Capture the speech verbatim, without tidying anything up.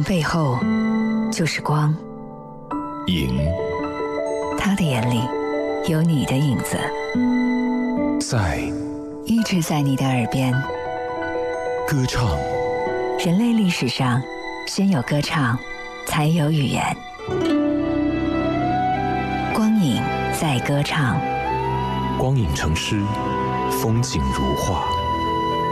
影背后就是光， 影， 他的眼里有你的影子， 在一直在你的耳边歌唱。 人类历史上，先有歌唱，才有语言。光影在歌唱， 光影成诗，风景如画。